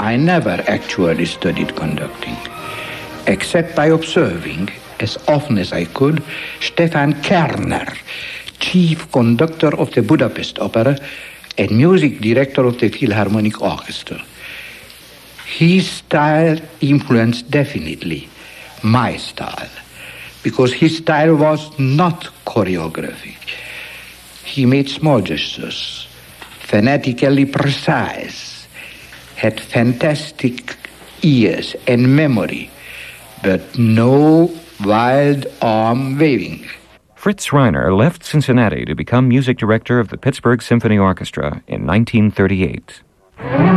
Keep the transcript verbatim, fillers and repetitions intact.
I never actually studied conducting, except by observing, as often as I could, Stefan Kerner, chief conductor of the Budapest Opera and music director of the Philharmonic Orchestra. His style influenced definitely my style, because his style was not choreographic. He made small gestures, fanatically precise, had fantastic ears and memory, but no wild arm waving. Fritz Reiner left Cincinnati to become music director of the Pittsburgh Symphony Orchestra in nineteen thirty-eight.